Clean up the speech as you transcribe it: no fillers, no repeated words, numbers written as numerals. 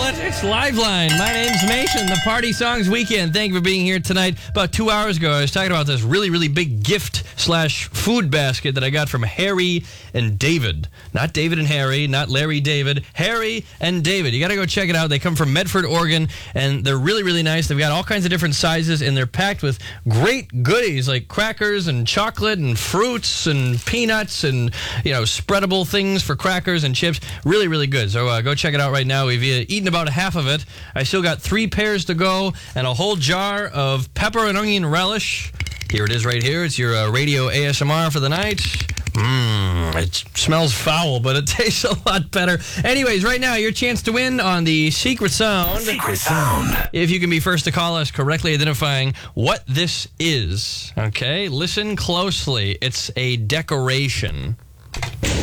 Politics Liveline. My name's Mason, the Party Songs Weekend. Thank you for being here tonight. About 2 hours ago, I was talking about this really, really big gift/food basket that I got from Harry and David. Not David and Harry, not Larry David. Harry and David. You got to go check it out. They come from Medford, Oregon, and they're really, really nice. They've got all kinds of different sizes, and they're packed with great goodies like crackers and chocolate and fruits and peanuts and, spreadable things for crackers and chips. Really, really good. So go check it out right now. We've eaten about half of it. I still got 3 pairs to go and a whole jar of pepper and onion relish. Here it is right here. It's your radio ASMR for the night. It smells foul, but it tastes a lot better. Anyways, right now, your chance to win on the Secret Sound. Secret Sound. If you can be first to call us, correctly identifying what this is. Okay, listen closely. It's a decoration.